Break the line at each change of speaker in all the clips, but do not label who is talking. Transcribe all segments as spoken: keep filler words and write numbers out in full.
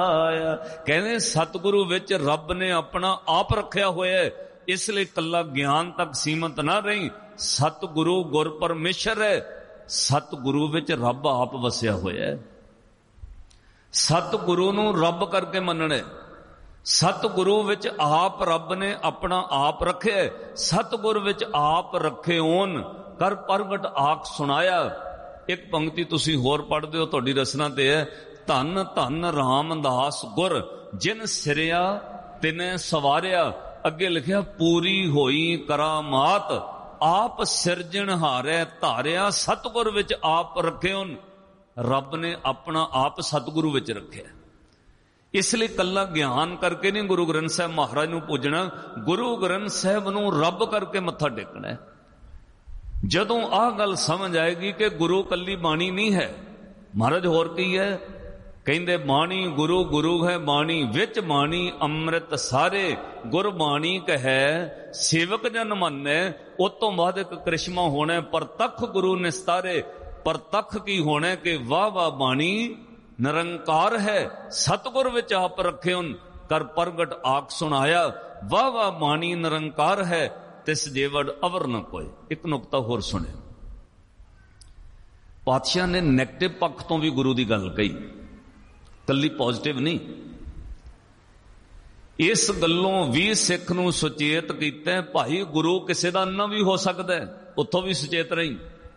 ਕਹਿੰਦੇ ਸਤਿਗੁਰੂ ਵਿੱਚ ਰੱਬ ਨੇ ਆਪਣਾ ਆਪ ਰੱਖਿਆ ਹੋਇਆ, ਇਸ ਲਈ ਕੱਲਾ ਗਿਆਨ ਤੱਕ ਸੀਮਤ ਨਾ ਰਹੀ। ਸਤਿਗੁਰੂ ਗੁਰ ਪਰਮੇਸ਼ਰ ਹੈ, ਸਤਿਗੁਰੂ ਵਿੱਚ ਰੱਬ ਆਪ ਵਸਿਆ ਹੋਇਆ ਹੈ। ਸਤਿਗੁਰੂ ਨੂੰ ਰੱਬ ਕਰਕੇ ਮੰਨਣਾ, ਸਤਿਗੁਰੂ ਵਿੱਚ ਆਪ ਰੱਬ ਨੇ ਆਪਣਾ ਆਪ ਰੱਖਿਆ। ਸਤਿਗੁਰ ਵਿੱਚ ਆਪ ਰੱਖੇ ਓਨ ਕਰ ਪ੍ਰਗਟ ਆਖ ਸੁਣਾਇਆ। ਇੱਕ ਪੰਕਤੀ ਤੁਸੀਂ ਹੋਰ ਪੜ੍ਹਦੇ ਹੋ, ਤੁਹਾਡੀ ਰਸਨਾ ਤੇ ਹੈ, ਧੰਨ ਧੰਨ ਰਾਮਦਾਸ ਗੁਰ ਜਿਨ ਸਿਰਿਆ ਤਿਨੇ ਸਵਾਰਿਆ। ਅੱਗੇ ਲਿਖਿਆ ਪੂਰੀ ਹੋਈ ਕਰਾਮਾਤ ਆਪ ਸਿਰਜਣਹਾਰੈ ਧਾਰਿਆ। ਸਤਿਗੁਰ ਵਿੱਚ ਆਪ ਰੱਖਿਓਨ, ਰੱਬ ਨੇ ਆਪਣਾ ਆਪ ਸਤਿਗੁਰੂ ਵਿੱਚ ਰੱਖਿਆ। ਇਸ ਲਈ ਕੱਲਾ ਗਿਆਨ ਕਰਕੇ ਨਹੀਂ ਗੁਰੂ ਗ੍ਰੰਥ ਸਾਹਿਬ ਮਹਾਰਾਜ ਨੂੰ ਪੂਜਣਾ, ਗੁਰੂ ਗ੍ਰੰਥ ਸਾਹਿਬ ਨੂੰ ਰੱਬ ਕਰਕੇ ਮੱਥਾ ਟੇਕਣਾ। ਜਦੋਂ ਆਹ ਗੱਲ ਸਮਝ ਆਏਗੀ ਕਿ ਗੁਰੂ ਕੱਲੀ ਬਾਣੀ ਨਹੀਂ ਹੈ, ਮਹਾਰਾਜ ਹੋਰ ਕੀ ਹੈ, ਕਹਿੰਦੇ ਬਾਣੀ ਗੁਰੂ ਗੁਰੂ ਹੈ ਬਾਣੀ, ਵਿੱਚ ਬਾਣੀ ਅੰਮ੍ਰਿਤ ਸਾਰੇ, ਗੁਰਬਾਣੀ ਕਹੈ ਸੇਵਕ ਜਨ ਮੰਨੈ। ਉਸ ਤੋਂ ਬਾਅਦ ਇੱਕ ਕ੍ਰਿਸ਼ਮਾ ਹੋਣਾ, ਪ੍ਰਤੱਖ ਗੁਰੂ ਨਿਸਤਾਰੇ। ਪ੍ਰਤੱਖ ਕੀ ਹੋਣਾ ਕਿ ਵਾਹ ਵਾਹ ਬਾਣੀ ਨਿਰੰਕਾਰ ਹੈ, ਸਤਿਗੁਰ ਵਿੱਚ ਆਪ ਰੱਖਿਓ ਕਰ ਪ੍ਰਗਟ ਆਖ ਸੁਣਾਇਆ। ਵਾਹ ਵਾਹ ਬਾਣੀ ਨਿਰੰਕਾਰ ਹੈ, ਤਿਸ ਜੇਵੜ ਅਵਰ ਨ ਕੋਇ। ਇੱਕ ਨੁਕਤਾ ਹੋਰ ਸੁਣਿਓ, ਪਾਤਸ਼ਾਹ ਨੇ ਨੈਗੇਟਿਵ ਪੱਖ ਤੋਂ ਵੀ ਗੁਰੂ ਦੀ ਗੱਲ ਕਹੀ, ਕੱਲੀ ਪੋਜ਼ਿਟਿਵ ਨਹੀਂ। ਇਸ ਗੱਲੋਂ ਵੀ ਸਿੱਖ ਨੂੰ ਸੁਚੇਤ ਕੀਤਾ, ਭਾਈ ਗੁਰੂ ਕਿਸੇ ਦਾ ਅੰਨਾ ਵੀ ਹੋ ਸਕਦਾ ਹੈ, ਉੱਥੋਂ ਵੀ ਸੁਚੇਤ ਰਹੀ।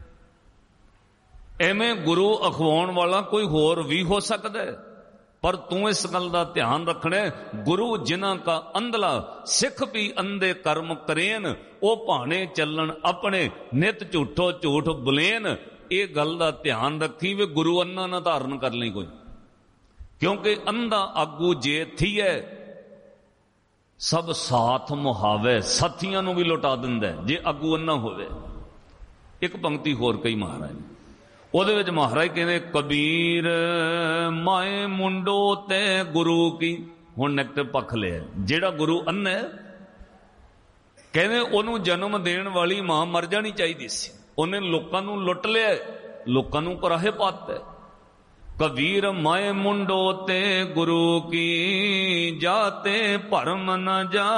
ਐਵੇਂ ਗੁਰੂ ਅਖਵਾਉਣ ਵਾਲਾ ਕੋਈ ਹੋਰ ਵੀ ਹੋ ਸਕਦਾ ਹੈ, ਪਰ ਤੂੰ ਇਸ ਗੱਲ ਦਾ ਧਿਆਨ ਰੱਖਣਾ, ਗੁਰੂ ਜਿਨ੍ਹਾਂ ਕਾ ਅੰਧਲਾ ਸਿੱਖ ਵੀ ਅੰਧੇ ਕਰਮ ਕਰੇਨ, ਉਹ ਭਾਣੇ ਚੱਲਣ ਆਪਣੇ ਨਿਤ ਝੂਠੋ ਝੂਠ ਬੁਲੇਨ। ਇਹ ਗੱਲ ਦਾ ਧਿਆਨ ਰੱਖੀ ਵੀ ਗੁਰੂ ਅੰਨਾ ਨਾ ਧਾਰਨ ਕਰ ਲਈ ਕੋਈ, ਕਿਉਂਕਿ ਅੰਧਾ ਆਗੂ ਜੇ ਥੀਏ ਸਭ ਸਾਥ ਮੁਹਾਵੇ, ਸਾਥੀਆਂ ਨੂੰ ਵੀ ਲੁਟਾ ਦਿੰਦਾ ਜੇ ਆਗੂ ਅੰਨਾ ਹੋਵੇ। ਇੱਕ ਪੰਕਤੀ ਹੋਰ ਕਹੀ ਮਹਾਰਾਜ ਨੇ, ਉਹਦੇ ਵਿੱਚ ਮਹਾਰਾਜ ਕਹਿੰਦੇ ਕਬੀਰ ਮਾਏ ਮੁੰਡੋ ਤੇ ਗੁਰੂ ਕੀ। ਹੁਣ ਨੈਗੇਟਿਵ ਪੱਖ ਲਿਆ, ਜਿਹੜਾ ਗੁਰੂ ਅੰਨਾ ਹੈ, ਕਹਿੰਦੇ ਉਹਨੂੰ ਜਨਮ ਦੇਣ ਵਾਲੀ ਮਾਂ ਮਰ ਜਾਣੀ ਚਾਹੀਦੀ ਸੀ, ਉਹਨੇ ਲੋਕਾਂ ਨੂੰ ਲੁੱਟ ਲਿਆ, ਲੋਕਾਂ ਨੂੰ ਕੁਰਾਹੇ ਪਾਤਾ। ਕਬੀਰ ਮਾਏ ਮੁੰਡੋ ਤੇ ਗੁਰੂ ਕੀ ਜਾਤੇ ਭਰਮ ਨਾ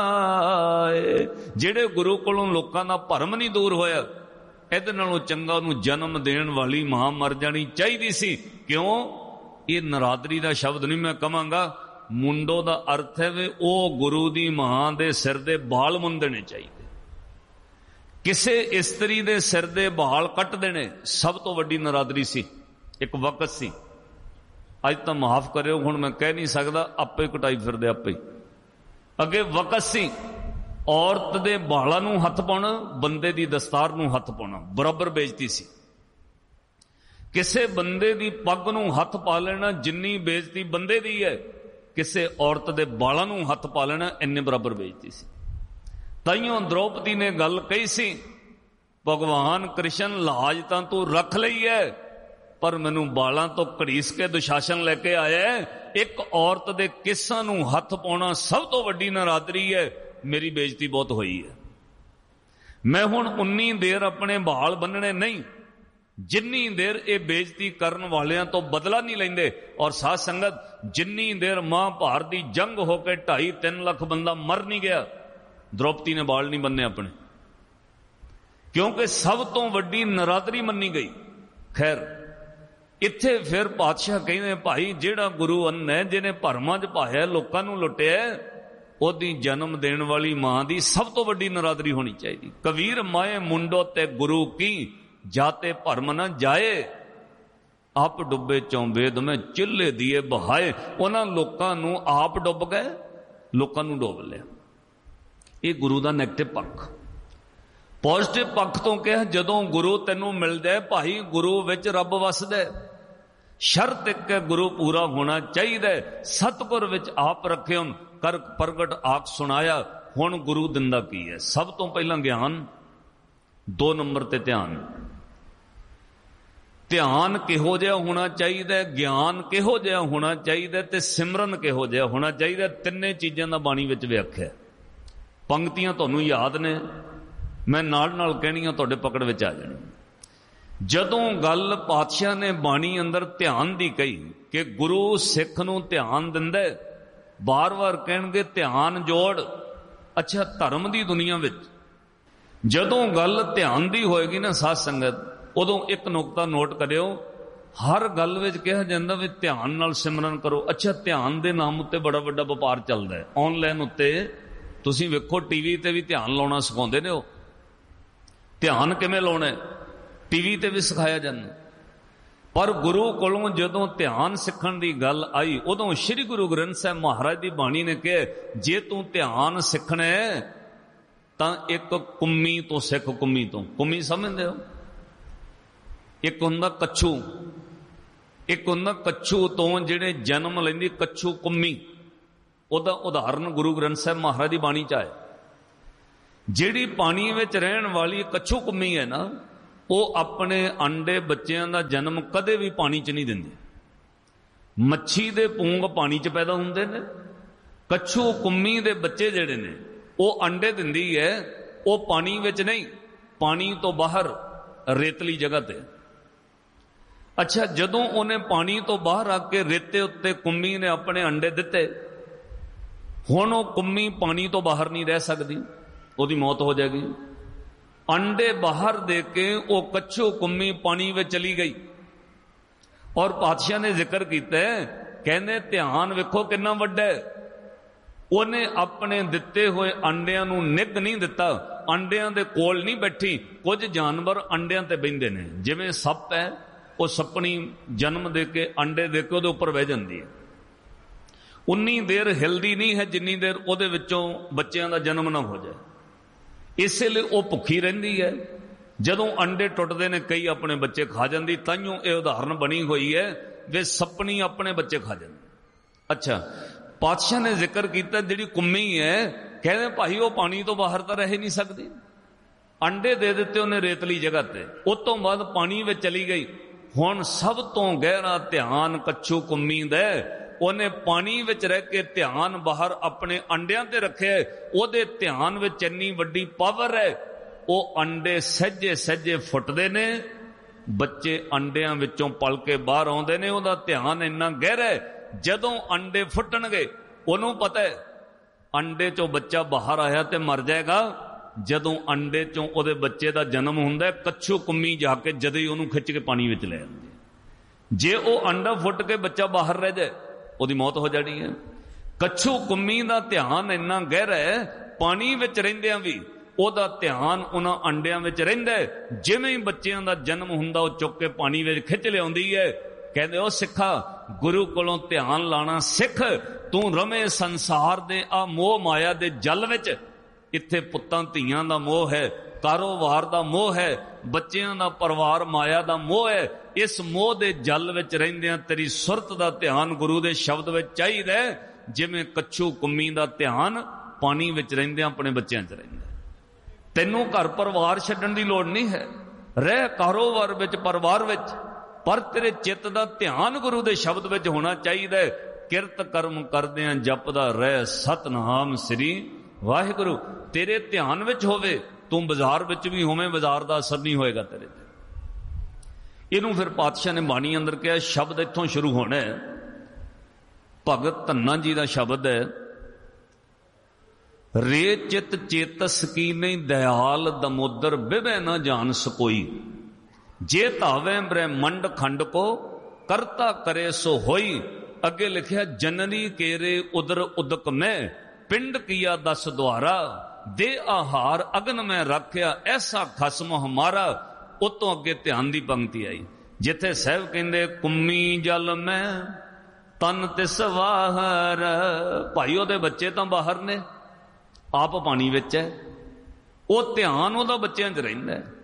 ਜਾਏ। ਜਿਹੜੇ ਗੁਰੂ ਕੋਲੋਂ ਲੋਕਾਂ ਦਾ ਭਰਮ ਨਹੀਂ ਦੂਰ ਹੋਇਆ, ਇਹਦੇ ਨਾਲੋਂ ਚੰਗਾ ਉਹਨੂੰ ਜਨਮ ਦੇਣ ਵਾਲੀ ਮਾਂ ਮਰ ਜਾਣੀ ਚਾਹੀਦੀ ਸੀ। ਕਿਉਂ? ਇਹ ਨਰਾਦਰੀ ਦਾ ਸ਼ਬਦ ਨਹੀਂ ਮੈਂ ਕਵਾਂਗਾ, ਮੁੰਡੋ ਦਾ ਅਰਥ ਹੈ ਵੀ ਉਹ ਗੁਰੂ ਦੀ ਮਾਂ ਦੇ ਸਿਰ ਦੇ ਬਾਲ ਮੁੰਨ ਦੇਣੇ ਚਾਹੀਦੇ। ਕਿਸੇ ਇਸਤਰੀ ਦੇ ਸਿਰ ਦੇ ਬਾਲ ਕੱਟ ਦੇਣੇ ਸਭ ਤੋਂ ਵੱਡੀ ਨਰਾਦਰੀ ਸੀ, ਇੱਕ ਵਕਤ ਸੀ। ਅੱਜ ਤਾਂ ਮਾਫ ਕਰਿਓ, ਹੁਣ ਮੈਂ ਕਹਿ ਨਹੀਂ ਸਕਦਾ, ਆਪੇ ਕਟਾਈ ਫਿਰਦੇ ਆਪੇ। ਅੱਗੇ ਵਕਤ ਸੀ, ਔਰਤ ਦੇ ਬਾਲਾਂ ਨੂੰ ਹੱਥ ਪਾਉਣਾ, ਬੰਦੇ ਦੀ ਦਸਤਾਰ ਨੂੰ ਹੱਥ ਪਾਉਣਾ ਬਰਾਬਰ ਬੇਇੱਜ਼ਤੀ ਸੀ। ਕਿਸੇ ਬੰਦੇ ਦੀ ਪੱਗ ਨੂੰ ਹੱਥ ਪਾ ਲੈਣਾ ਜਿੰਨੀ ਬੇਇੱਜ਼ਤੀ ਬੰਦੇ ਦੀ ਹੈ, ਕਿਸੇ ਔਰਤ ਦੇ ਬਾਲਾਂ ਨੂੰ ਹੱਥ ਪਾ ਲੈਣਾ ਇੰਨੇ ਬਰਾਬਰ ਬੇਇੱਜ਼ਤੀ ਸੀ। ਤਾਈਓ ਦ੍ਰੋਪਦੀ ਨੇ ਗੱਲ ਕਹੀ ਸੀ, ਭਗਵਾਨ ਕ੍ਰਿਸ਼ਨ ਲਾਜ ਤਾਂ ਤੂੰ ਰੱਖ ਲਈ ਹੈ, ਪਰ ਮੈਨੂੰ ਬਾਲਾਂ ਤੋਂ ਘੜੀਸ ਕੇ ਦੁਸ਼ਾਸਨ ਲੈ ਕੇ ਆਇਆ। ਇੱਕ ਔਰਤ ਦੇ ਕੇਸਾਂ ਨੂੰ ਹੱਥ ਪਾਉਣਾ ਸਭ ਤੋਂ ਵੱਡੀ ਨਰਾਦਰੀ ਹੈ, ਮੇਰੀ ਬੇਇੱਜ਼ਤੀ ਬਹੁਤ ਹੋਈ ਹੈ। ਮੈਂ ਹੁਣ ਉਨੀ ਦੇਰ ਆਪਣੇ ਬਾਲ ਬੰਨਣੇ ਨਹੀਂ ਜਿੰਨੀ ਦੇਰ ਇਹ ਬੇਇੱਜ਼ਤੀ ਕਰਨ ਵਾਲਿਆਂ ਤੋਂ ਬਦਲਾ ਨਹੀਂ ਲੈਂਦੇ। ਔਰ ਸਾਧ ਸੰਗਤ, ਜਿੰਨੀ ਦੇਰ ਮਹਾਭਾਰਤ ਦੀ ਜੰਗ ਹੋ ਕੇ ਢਾਈ ਤਿੰਨ ਲੱਖ ਬੰਦਾ ਮਰ ਨਹੀਂ ਗਿਆ, ਦ੍ਰੋਪਦੀ ਨੇ ਬਾਲ ਨਹੀਂ ਬੰਨੇ ਆਪਣੇ, ਕਿਉਂਕਿ ਸਭ ਤੋਂ ਵੱਡੀ ਨਰਾਦਰੀ ਮੰਨੀ ਗਈ। ਖੈਰ, ਇੱਥੇ ਫਿਰ ਪਾਤਸ਼ਾਹ ਕਹਿੰਦੇ, ਭਾਈ ਜਿਹੜਾ ਗੁਰੂ ਅੰਨ ਹੈ, ਜਿਹਨੇ ਭਰਮਾਂ 'ਚ ਪਾਇਆ, ਲੋਕਾਂ ਨੂੰ ਲੁੱਟਿਆ, ਉਹਦੀ ਜਨਮ ਦੇਣ ਵਾਲੀ ਮਾਂ ਦੀ ਸਭ ਤੋਂ ਵੱਡੀ ਨਰਾਦਰੀ ਹੋਣੀ ਚਾਹੀਦੀ। ਕਬੀਰ ਮਾਏ ਮੁੰਡੋ ਤੇ ਗੁਰੂ ਕੀ ਜਾਤੇ ਭਰਮ ਨਾ ਜਾਏ। ਆਪ ਡੁੱਬੇ ਚੌਂਬੇਦ ਮੈਂ ਚੁੱਲ੍ਹੇ ਦੀਏ ਬਹਾਏ। ਉਹਨਾਂ ਲੋਕਾਂ ਨੂੰ ਆਪ ਡੁੱਬ ਗਏ, ਲੋਕਾਂ ਨੂੰ ਡੁੱਬ ਲਿਆ। ਇਹ ਗੁਰੂ ਦਾ ਨੈਗੇਟਿਵ ਪੱਖ। ਪੋਜ਼ਿਟਿਵ ਪੱਖ ਤੋਂ ਕਿਹਾ, ਜਦੋਂ ਗੁਰੂ ਤੈਨੂੰ ਮਿਲਦਾ, ਭਾਈ ਗੁਰੂ ਵਿੱਚ ਰੱਬ ਵਸਦਾ। ਸ਼ਰਤ ਇੱਕ ਹੈ, ਗੁਰੂ ਪੂਰਾ ਹੋਣਾ ਚਾਹੀਦਾ। ਸਤਿਗੁਰ ਵਿੱਚ ਆਪ ਰੱਖਿਓ ਕਰ ਪ੍ਰਗਟ ਆਖ ਸੁਣਾਇਆ। ਹੁਣ ਗੁਰੂ ਦਿੰਦਾ ਕੀ ਹੈ? ਸਭ ਤੋਂ ਪਹਿਲਾਂ ਗਿਆਨ, ਦੋ ਨੰਬਰ ਤੇ ਧਿਆਨ। ਧਿਆਨ ਕਿਹੋ ਜਿਹਾ ਹੋਣਾ ਚਾਹੀਦਾ, ਗਿਆਨ ਕਿਹੋ ਜਿਹਾ ਹੋਣਾ ਚਾਹੀਦਾ, ਤੇ ਸਿਮਰਨ ਕਿਹੋ ਜਿਹਾ ਹੋਣਾ ਚਾਹੀਦਾ। ਤਿੰਨੇ ਚੀਜ਼ਾਂ ਦਾ ਬਾਣੀ ਵਿੱਚ ਵਿਆਖਿਆ। ਪੰਕਤੀਆਂ ਤੁਹਾਨੂੰ ਯਾਦ ਨੇ, ਮੈਂ ਨਾਲ ਨਾਲ ਕਹਿਣੀਆਂ ਤੁਹਾਡੇ ਪਕੜ ਵਿੱਚ ਆ ਜਾਣੀ। ਜਦੋਂ ਗੱਲ ਪਾਤਸ਼ਾਹ ਨੇ ਬਾਣੀ ਅੰਦਰ ਧਿਆਨ ਦੀ ਕਹੀ ਕਿ ਗੁਰੂ ਸਿੱਖ ਨੂੰ ਧਿਆਨ ਦਿੰਦਾ, ਬਾਰ-ਬਾਰ ਕਹਿਣਗੇ ਧਿਆਨ ਜੋੜ। ਅੱਛਾ, ਧਰਮ ਦੀ ਦੁਨੀਆ ਵਿੱਚ ਜਦੋਂ ਗੱਲ ਧਿਆਨ ਦੀ ਹੋਏਗੀ ਨਾ ਸਾਧ ਸੰਗਤ, ਉਦੋਂ ਇੱਕ ਨੁਕਤਾ ਨੋਟ ਕਰਿਓ, ਹਰ ਗੱਲ ਵਿੱਚ ਕਿਹਾ ਜਾਂਦਾ ਵੀ ਧਿਆਨ ਨਾਲ ਸਿਮਰਨ ਕਰੋ। ਅੱਛਾ, ਧਿਆਨ ਦੇ ਨਾਮ ਉੱਤੇ ਬੜਾ ਵੱਡਾ ਵਪਾਰ ਚੱਲਦਾ ਹੈ। ਆਨਲਾਈਨ ਉੱਤੇ ਤੁਸੀਂ ਵੇਖੋ, ਟੀਵੀ ਤੇ ਵੀ ਧਿਆਨ ਲਾਉਣਾ ਸਿਖਾਉਂਦੇ ਨੇ। ਉਹ ਧਿਆਨ ਕਿਵੇਂ ਲਾਉਣਾ ਟੀਵੀ ਤੇ ਵੀ ਸਿਖਾਇਆ ਜਾਂਦਾ। ਪਰ ਗੁਰੂ ਕੋਲੋਂ ਜਦੋਂ ਧਿਆਨ ਸਿੱਖਣ ਦੀ ਗੱਲ ਆਈ, ਉਦੋਂ ਸ੍ਰੀ ਗੁਰੂ ਗ੍ਰੰਥ ਸਾਹਿਬ ਮਹਾਰਾਜ ਦੀ ਬਾਣੀ ਨੇ ਕਿਹਾ, ਜੇ ਤੂੰ ਧਿਆਨ ਸਿੱਖਣਾ ਹੈ ਤਾਂ ਇੱਕ ਕੁੰਮੀ ਤੋਂ ਸਿੱਖ। ਕੁੰਮੀ ਤੋਂ, ਕੁੰਮੀ ਸਮਝਦੇ ਹੋ? ਇੱਕ ਹੁੰਦਾ ਕੱਛੂ, ਇੱਕ ਹੁੰਦਾ ਕੱਛੂ ਤੋਂ ਜਿਹੜੇ ਜਨਮ ਲੈਂਦੀ ਕੱਛੂ ਕੁੰਮੀ। ਉਹਦਾ ਉਦਾਹਰਨ ਗੁਰੂ ਗ੍ਰੰਥ ਸਾਹਿਬ ਮਹਾਰਾਜ ਦੀ ਬਾਣੀ ਚ ਆਇਆ। ਜਿਹੜੀ ਪਾਣੀ ਵਿੱਚ ਰਹਿਣ ਵਾਲੀ ਕੱਛੂ ਕੁੰਮੀ ਹੈ ਨਾ, ਉਹ ਆਪਣੇ ਅੰਡੇ ਬੱਚਿਆਂ ਦਾ ਜਨਮ ਕਦੇ ਵੀ ਪਾਣੀ ਚ ਨਹੀਂ ਦਿੰਦੀ। ਮੱਛੀ ਦੇ ਪੂੰਗ ਪਾਣੀ ਚ ਪੈਦਾ ਹੁੰਦੇ ਨੇ, ਕੱਛੂ ਕੁੰਮੀ ਦੇ ਬੱਚੇ ਜਿਹੜੇ ਨੇ ਉਹ ਅੰਡੇ ਦਿੰਦੀ ਹੈ, ਉਹ ਪਾਣੀ ਵਿੱਚ ਨਹੀਂ, ਪਾਣੀ ਤੋਂ ਬਾਹਰ ਰੇਤਲੀ ਜਗ੍ਹਾ ਤੇ। ਅੱਛਾ, ਜਦੋਂ ਉਹਨੇ ਪਾਣੀ ਤੋਂ ਬਾਹਰ ਆ ਕੇ ਰੇਤੇ ਉੱਤੇ ਕੁੰਮੀ ਨੇ ਆਪਣੇ ਅੰਡੇ ਦਿੱਤੇ, ਹੁਣ ਉਹ ਕੁੰਮੀ ਪਾਣੀ ਤੋਂ ਬਾਹਰ ਨਹੀਂ ਰਹਿ ਸਕਦੀ, ਉਹਦੀ ਮੌਤ ਹੋ ਜਾਏਗੀ। ਅੰਡੇ ਬਾਹਰ ਦੇ ਕੇ ਉਹ ਕੱਛੂ ਕੁੰਮੀ ਪਾਣੀ ਵਿੱਚ ਚਲੀ ਗਈ। ਔਰ ਪਾਤਸ਼ਾਹ ਨੇ ਜ਼ਿਕਰ ਕੀਤਾ, ਕਹਿੰਦੇ ਧਿਆਨ ਵੇਖੋ ਕਿੰਨਾ ਵੱਡਾ ਹੈ। ਉਹਨੇ ਆਪਣੇ ਦਿੱਤੇ ਹੋਏ ਅੰਡਿਆਂ ਨੂੰ ਨਿੱਘ ਨਹੀਂ ਦਿੱਤਾ, ਅੰਡਿਆਂ ਦੇ ਕੋਲ ਨਹੀਂ ਬੈਠੀ। ਕੁਝ ਜਾਨਵਰ ਅੰਡਿਆਂ ਤੇ ਬਹਿੰਦੇ ਨੇ, ਜਿਵੇਂ ਸੱਪ ਹੈ, ਉਹ ਸੱਪਣੀ ਜਨਮ ਦੇ ਕੇ ਅੰਡੇ ਦੇ ਕੇ ਉਹਦੇ ਉੱਪਰ ਬਹਿ ਜਾਂਦੀ ਹੈ। ਉਨੀ ਦੇਰ ਹਿਲਦੀ ਨਹੀਂ ਹੈ ਜਿੰਨੀ ਦੇਰ ਉਹਦੇ ਵਿੱਚੋਂ ਬੱਚਿਆਂ ਦਾ ਜਨਮ ਨਾ ਹੋ ਜਾਏ। ਇਸੇ ਲਈ ਉਹ ਭੁੱਖੀ ਰਹਿੰਦੀ ਹੈ। ਜਦੋਂ ਅੰਡੇ ਟੁੱਟਦੇ ਨੇ, ਕਈ ਆਪਣੇ ਬੱਚੇ ਖਾ ਜਾਂਦੀ। ਤਾਈਓ ਇਹ ਉਦਾਹਰਨ ਬਣੀ ਹੋਈ ਹੈ ਵੀ ਸੱਪਣੀ ਆਪਣੇ ਬੱਚੇ ਖਾ ਜਾਂਦੀ। ਅੱਛਾ, ਪਾਤਸ਼ਾਹ ਨੇ ਜ਼ਿਕਰ ਕੀਤਾ ਜਿਹੜੀ ਕੁੰਮੀ ਹੈ, ਕਹਿੰਦੇ ਭਾਈ ਉਹ ਪਾਣੀ ਤੋਂ ਬਾਹਰ ਤਾਂ ਰਹਿ ਨਹੀਂ ਸਕਦੀ। ਅੰਡੇ ਦੇ ਦਿੱਤੇ ਉਹਨੇ ਰੇਤਲੀ ਜਗ੍ਹਾ ਤੇ, ਉਸ ਤੋਂ ਬਾਅਦ ਪਾਣੀ ਵਿੱਚ ਚਲੀ ਗਈ। ਹੁਣ ਸਭ ਤੋਂ ਗਹਿਰਾ ਧਿਆਨ ਕੱਛੂ ਕੁੰਮੀ ਦਾ, ਉਹਨੇ ਪਾਣੀ ਵਿੱਚ ਰਹਿ ਕੇ ਧਿਆਨ ਬਾਹਰ ਆਪਣੇ ਅੰਡਿਆਂ ਤੇ ਰੱਖਿਆ। ਉਹਦੇ ਧਿਆਨ ਵਿੱਚ ਇੰਨੀ ਵੱਡੀ ਪਾਵਰ ਹੈ, ਉਹ ਅੰਡੇ ਸਹਿਜੇ ਸਹਿਜੇ ਫੁੱਟਦੇ ਨੇ, ਬੱਚੇ ਅੰਡਿਆਂ ਵਿੱਚੋਂ ਪਲ ਕੇ ਬਾਹਰ ਆਉਂਦੇ ਨੇ। ਉਹਦਾ ਧਿਆਨ ਇੰਨਾ ਗਹਿਰਾ ਹੈ, ਜਦੋਂ ਅੰਡੇ ਫੁੱਟਣਗੇ ਉਹਨੂੰ ਪਤਾ ਹੈ ਅੰਡੇ ਚੋਂ ਬੱਚਾ ਬਾਹਰ ਆਇਆ ਤੇ ਮਰ ਜਾਏਗਾ। ਜਦੋਂ ਅੰਡੇ ਚੋਂ ਉਹਦੇ ਬੱਚੇ ਦਾ ਜਨਮ ਹੁੰਦਾ, ਕੱਛੂ ਕੁੰਮੀ ਜਾ ਕੇ ਜਦੇ ਹੀ ਉਹਨੂੰ ਖਿੱਚ ਕੇ ਪਾਣੀ ਵਿੱਚ ਲੈ ਆਉਂਦੀ। ਜੇ ਉਹ ਅੰਡਾ ਫੁੱਟ ਕੇ ਬੱਚਾ ਬਾਹਰ ਰਹਿ ਜਾਏ, ਉਹਦੀ ਮੌਤ ਹੋ ਜਾਣੀ ਹੈ। ਕੱਛੂ ਕੁੰਮੀ ਦਾ ਧਿਆਨ ਇੰਨਾ ਗਹਿਰਾ ਹੈ, ਪਾਣੀ ਵਿੱਚ ਰਹਿੰਦਿਆਂ ਵੀ ਉਹਦਾ ਧਿਆਨ ਉਹਨਾਂ ਅੰਡਿਆਂ ਵਿੱਚ ਰਹਿੰਦਾ। ਜਿਵੇਂ ਹੀ ਬੱਚਿਆਂ ਦਾ ਜਨਮ ਹੁੰਦਾ, ਉਹ ਚੁੱਕ ਕੇ ਪਾਣੀ ਵਿੱਚ ਖਿੱਚ ਲਿਆਉਂਦੀ ਹੈ। ਕਹਿੰਦੇ ਉਹ ਸਿੱਖਾ, ਗੁਰੂ ਕੋਲੋਂ ਧਿਆਨ ਲਾਣਾ ਸਿੱਖ। ਤੂੰ ਰਵੇਂ ਸੰਸਾਰ ਦੇ ਆ ਮੋਹ ਮਾਇਆ ਦੇ ਜਲ ਵਿੱਚ। ਇੱਥੇ ਪੁੱਤਾਂ ਧੀਆਂ ਦਾ ਮੋਹ ਹੈ, ਕਾਰੋਬਾਰ ਦਾ ਮੋਹ ਹੈ, ਬੱਚਿਆਂ ਦਾ ਪਰਿਵਾਰ ਮਾਇਆ ਦਾ ਮੋਹ ਹੈ। ਇਸ ਮੋਹ ਦੇ ਜਲ ਵਿੱਚ ਰਹਿੰਦਿਆਂ ਤੇਰੀ ਸੁਰਤ ਦਾ ਧਿਆਨ ਗੁਰੂ ਦੇ ਸ਼ਬਦ ਵਿੱਚ ਚਾਹੀਦਾ, ਜਿਵੇਂ ਕੱਛੂ ਕੁੰਮੀ ਦਾ ਧਿਆਨ ਪਾਣੀ ਵਿੱਚ ਰਹਿੰਦਿਆਂ ਆਪਣੇ ਬੱਚਿਆਂ 'ਚ ਰਹਿੰਦਾ। ਤੈਨੂੰ ਘਰ ਪਰਿਵਾਰ ਛੱਡਣ ਦੀ ਲੋੜ ਨਹੀਂ ਹੈ, ਰਹਿ ਕਾਰੋਬਾਰ ਵਿੱਚ, ਪਰਿਵਾਰ ਵਿੱਚ, ਪਰ ਤੇਰੇ ਚਿੱਤ ਦਾ ਧਿਆਨ ਗੁਰੂ ਦੇ ਸ਼ਬਦ ਵਿੱਚ ਹੋਣਾ ਚਾਹੀਦਾ। ਕਿਰਤ ਕਰਮ ਕਰਦਿਆਂ ਜਪਦਾ ਰਹਿ ਸਤਨਾਮ ਸ੍ਰੀ ਵਾਹਿਗੁਰੂ। ਤੇਰੇ ਧਿਆਨ ਵਿੱਚ ਹੋਵੇ, ਤੂੰ ਬਾਜ਼ਾਰ ਵਿੱਚ ਵੀ ਹੋਵੇਂ, ਬਾਜ਼ਾਰ ਦਾ ਅਸਰ ਨਹੀਂ ਹੋਏਗਾ ਤੇਰੇ ਤੇ। ਇਹਨੂੰ ਫਿਰ ਪਾਤਸ਼ਾਹ ਨੇ ਬਾਣੀ ਅੰਦਰ ਕਿਹਾ, ਸ਼ਬਦ ਇੱਥੋਂ ਸ਼ੁਰੂ ਹੋਣਾ ਹੈ। ਭਗਤ ਧੰਨਾ ਜੀ ਦਾ ਸ਼ਬਦ ਹੈ, ਰੇ ਚਿਤ ਚੇਤਸ ਕੀ ਨਹੀਂ ਦਇਆਲ ਦਮੋਦਰ ਬਿਵੈ ਨਾ ਜਾਣ ਸਕੋਈ। ਜੇ ਧਾਵੇ ਬ੍ਰਹਮੰਡ ਖੰਡ ਕੋ ਕਰਤਾ ਕਰੇ ਸੋ ਹੋਈ। ਅੱਗੇ ਲਿਖਿਆ, ਜਨਨੀ ਕੇਰੇ ਉਦਰ ਉਦਕ ਮੈਂ ਪਿੰਡ ਕੀਆ ਦਸ ਦੁਆਰਾ। ਦੇ ਆਹਾਰ ਅਗਨ ਮੈਂ ਰੱਖਿਆ ਐਸਾ ਖਸਮ ਹਮਾਰਾ। ਉਤੋਂ ਅੱਗੇ ਧਿਆਨ ਦੀ ਪੰਕਤੀ ਆਈ, ਜਿੱਥੇ ਸਾਹਿਬ ਕਹਿੰਦੇ ਕੁੰਮੀ ਜਲ ਮੈਂ ਤਨ ਤਿਸ ਵਾਹਰ। ਭਾਈ ਉਹਦੇ ਬੱਚੇ ਤਾਂ ਬਾਹਰ ਨੇ, ਆਪ ਪਾਣੀ ਵਿੱਚ ਹੈ। ਉਹ ਧਿਆਨ ਉਹਦਾ ਬੱਚਿਆਂ 'ਚ ਰਹਿੰਦਾ ਹੈ।